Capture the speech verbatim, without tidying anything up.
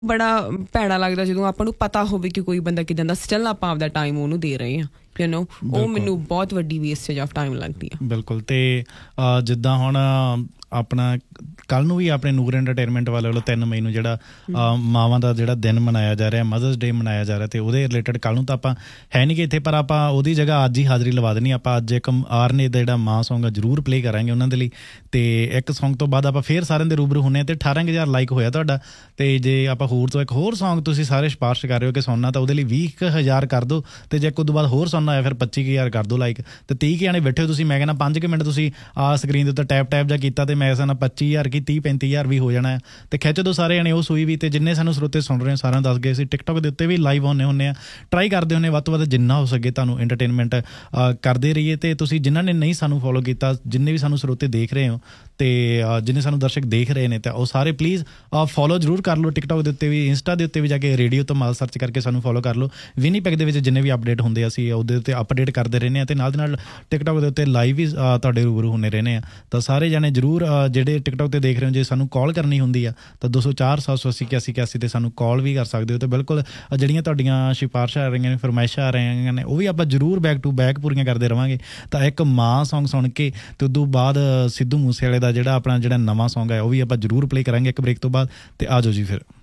ਬੜਾ ਭੈੜਾ ਲੱਗਦਾ ਜਦੋਂ ਆਪਾਂ ਨੂੰ ਪਤਾ ਹੋਵੇ ਕਿ ਕੋਈ ਬੰਦਾ ਕਿਦਾਂ ਦਾ, ਸਟਿਲ ਆਪਾਂ ਆਪਦਾ ਟਾਈਮ ਉਹਨੂੰ ਦੇ ਰਹੇ ਹਾਂ, ਯੂ ਨੋ। ਉਹ ਮੈਨੂੰ ਬਹੁਤ ਵੱਡੀ ਵੇਸਟੇਜ ਆਫ ਟਾਈਮ ਲੱਗਦੀ ਆ। ਬਿਲਕੁਲ। ਤੇ ਜਿੱਦਾਂ ਹੁਣ ਆਪਣਾ ਕੱਲ੍ਹ ਨੂੰ ਵੀ ਆਪਣੇ ਨੂਰ ਐਂਟਰਟੇਨਮੈਂਟ ਵਾਲੇ ਵੱਲੋਂ ਤਿੰਨ ਮਈ ਨੂੰ ਜਿਹੜਾ ਮਾਵਾਂ ਦਾ ਜਿਹੜਾ ਦਿਨ ਮਨਾਇਆ ਜਾ ਰਿਹਾ, ਮਦਰਸ ਡੇ ਮਨਾਇਆ ਜਾ ਰਿਹਾ, ਅਤੇ ਉਹਦੇ ਰਿਲੇਟਡ ਕੱਲ੍ਹ ਨੂੰ ਤਾਂ ਆਪਾਂ ਹੈ ਨਹੀਂ ਕਿ ਇੱਥੇ, ਪਰ ਆਪਾਂ ਉਹਦੀ ਜਗ੍ਹਾ ਅੱਜ ਹੀ ਹਾਜ਼ਰੀ ਲਵਾ ਦੇਣੀ। ਆਪਾਂ ਅੱਜ ਇੱਕ ਆਰਨੇ ਦਾ ਜਿਹੜਾ ਮਾਂ ਸੌਂਗ ਆ ਜ਼ਰੂਰ ਪਲੇਅ ਕਰਾਂਗੇ ਉਹਨਾਂ ਦੇ ਲਈ। ਅਤੇ ਇੱਕ ਸੌਂਗ ਤੋਂ ਬਾਅਦ ਆਪਾਂ ਫੇਰ ਸਾਰਿਆਂ ਦੇ ਰੂਬਰੂ ਹੁੰਦੇ ਹਾਂ। ਅਤੇ ਅਠਾਰਾਂ ਕੁ ਹਜ਼ਾਰ ਲਾਈਕ ਹੋਇਆ ਤੁਹਾਡਾ। ਅਤੇ ਜੇ ਆਪਾਂ ਹੋਰ ਤੋਂ ਇੱਕ ਹੋਰ ਸੌਂਗ ਤੁਸੀਂ ਸਾਰੇ ਸਿਫਾਰਿਸ਼ ਕਰ ਰਹੇ ਹੋ ਕਿ ਸੁਣਨਾ, ਤਾਂ ਉਹਦੇ ਲਈ ਵੀਹ ਕੁ ਹਜ਼ਾਰ ਕਰ ਦਿਓ। ਅਤੇ ਜੇ ਉਦੋਂ ਬਾਅਦ ਹੋਰ ਸੁਣਨਾ ਹੋਇਆ ਫਿਰ ਪੱਚੀ ਕੁ ਹਜ਼ਾਰ ਕਰ ਦਿਓ ਲਾਈਕ। ਅਤੇ ਤੀਹ ਕੁ ਜਾਣੇ ਬੈਠੇ ਹੋ ਤੁਸੀਂ, ਮੈਂ ਕਹਿੰਦਾ ਪੰਜ ਕੁ ਮਿੰਟ ਤੁਸੀਂ ਆਹ ਸਕਰੀਨ ਦੇ ਉੱਤੇ ਟੈਪ ਟੈਪ ਜਿਹਾ ਕੀਤਾ, ਅਤੇ ਮੈਂ ਕਹਿੰਦਾ ਪੱਚੀ ਹਜ਼ਾਰ ਕੀ ਤੀਹ ਪੈਂਤੀ ਹਜ਼ਾਰ ਵੀ ਹੋ ਜਾਣਾ। ਅਤੇ ਖਿੱਚ ਦੋ ਸਾਰੇ ਜਾਣੇ ਉਹ ਸੂਈ ਵੀ। ਅਤੇ ਜਿੰਨੇ ਸਾਨੂੰ ਸਰੋਤੇ ਸੁਣ ਰਹੇ ਸਾਰਿਆਂ ਨੂੰ ਦੱਸ ਗਏ, ਅਸੀਂ ਟਿਕਟੋਕ ਦੇ ਉੱਤੇ ਵੀ ਲਾਈਵ ਆਉਂਦੇ ਹੁੰਦੇ ਹਾਂ, ਟਰਾਈ ਕਰਦੇ ਹੁੰਦੇ ਵੱਧ ਤੋਂ ਵੱਧ ਜਿੰਨਾ ਹੋ ਸਕੇ ਤੁਹਾਨੂੰ ਐਂਟਰਟੇਨਮੈਂਟ ਕਰਦੇ ਰਹੀਏ। ਅਤੇ ਤੁਸੀਂ ਜਿਨ੍ਹਾਂ ਨੇ ਨਹੀਂ ਸਾਨੂੰ ਫੋਲੋ ਕੀਤਾ, ਜਿੰਨੇ ਵੀ ਸਾਨੂੰ ਸਰੋਤੇ ਦੇਖ ਰਹੇ ਹੋ, ਅਤੇ ਜਿੰਨੇ ਸਾਨੂੰ ਦਰਸ਼ਕ ਦੇਖ ਰਹੇ ਨੇ, ਤਾਂ ਉਹ ਸਾਰੇ ਪਲੀਜ਼ ਫੋਲੋ ਜ਼ਰੂਰ ਕਰ ਲਓ। ਟਿਕਟੋਕ ਦੇ ਉੱਤੇ ਵੀ, ਇੰਸਟਾ ਦੇ ਉੱਤੇ ਵੀ ਜਾ ਕੇ ਰੇਡੀਓ ਤੋਂ ਮਾਲ ਸਰਚ ਕਰਕੇ ਸਾਨੂੰ ਫੋਲੋ ਕਰ ਲਓ। ਵਿਨੀਪੈਗ ਦੇ ਵਿੱਚ ਜਿੰਨੇ ਵੀ ਅਪਡੇਟ ਹੁੰਦੇ ਅਸੀਂ ਉਹਦੇ ਉੱਤੇ ਅਪਡੇਟ ਕਰਦੇ ਰਹਿੰਦੇ ਹਾਂ, ਅਤੇ ਨਾਲ ਦੇ ਨਾਲ ਟਿਕਟੋਕ ਦੇ ਉੱਤੇ ਲਾਈਵ ਵੀ ਤੁਹਾਡੇ ਰੂਬਰੂ ਹੁੰਦੇ ਰਹਿੰਦੇ ਆ। ਤਾਂ ਸਾਰੇ ਜਾਣੇ ਜ਼ਰੂਰ ਜਿਹੜੇ ਟਿਕਟੋਕ 'ਤੇ ਦੇਖ ਰਹੇ ਹੋ, ਜੇ ਸਾਨੂੰ ਕਾਲ ਕਰਨੀ ਹੁੰਦੀ ਆ ਤਾਂ ਦੋ ਸੌ ਚਾਰ ਸੱਤ ਸੌ ਅੱਸੀ ਇਕਿਆਸੀ ਇਕਿਆਸੀ 'ਤੇ ਸਾਨੂੰ ਕਾਲ ਵੀ ਕਰ ਸਕਦੇ ਹੋ। ਅਤੇ ਬਿਲਕੁਲ ਜਿਹੜੀਆਂ ਤੁਹਾਡੀਆਂ ਸਿਫਾਰਿਸ਼ਾਂ ਆ ਰਹੀਆਂ ਨੇ, ਫਰਮਾਇਸ਼ਾਂ ਆ ਰਹੀਆਂ ਨੇ, ਉਹ ਵੀ ਆਪਾਂ ਜ਼ਰੂਰ ਬੈਕ ਟੂ ਬੈਕ ਪੂਰੀਆਂ ਕਰਦੇ ਰਹਾਂਗੇ। ਤਾਂ ਇੱਕ ਮਾਂ ਸੌਂਗ ਸੁਣ ਕੇ ਅਤੇ ਉਦੋਂ ਬਾਅਦ ਸਿੱਧੂ ਮੂਸੇਵਾਲੇ ਦਾ ਜਿਹੜਾ ਆਪਣਾ ਜਿਹੜਾ ਨਵਾਂ ਸੌਂਗ ਹੈ ਉਹ ਵੀ ਆਪਾਂ ਜ਼ਰੂਰ ਪਲੇਅ ਕਰਾਂਗੇ ਇੱਕ ਬ੍ਰੇਕ ਤੋਂ ਬਾਅਦ। ਅਤੇ ਆ ਜਾਓ ਜੀ ਫਿਰ।